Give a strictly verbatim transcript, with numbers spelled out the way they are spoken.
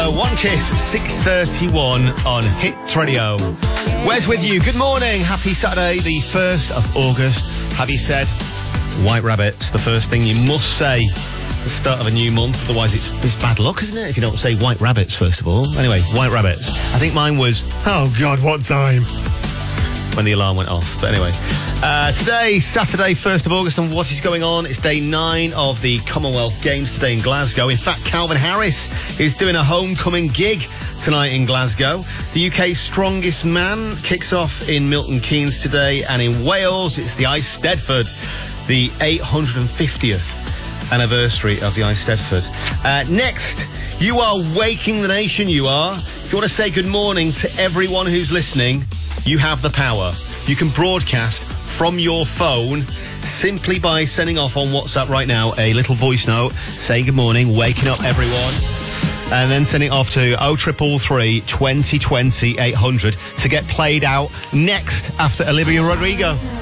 One Kiss, six thirty-one on Hits Radio. Wes with you. Good morning. Happy Saturday, the first of August. Have you said White Rabbits? The first thing you must say at the start of a new month. Otherwise, it's, it's bad luck, isn't it? If you don't say White Rabbits, first of all. Anyway, White Rabbits. I think mine was, oh God, what time? When the alarm went off. But anyway, uh, today, Saturday, first of August, and what is going on? It's day nine of the Commonwealth Games today in Glasgow. In fact, Calvin Harris is doing a homecoming gig tonight in Glasgow. The U K's Strongest Man kicks off in Milton Keynes today, and in Wales, it's the Eisteddfod, the eight hundred fiftieth anniversary of the Eisteddfod. Uh, next, you are waking the nation, you are. If you want to say good morning to everyone who's listening, you have the power. You can broadcast from your phone simply by sending off on WhatsApp right now a little voice note saying good morning, waking up everyone, and then sending it off to oh triple three, twenty twenty, eight hundred to get played out next after Olivia Rodrigo.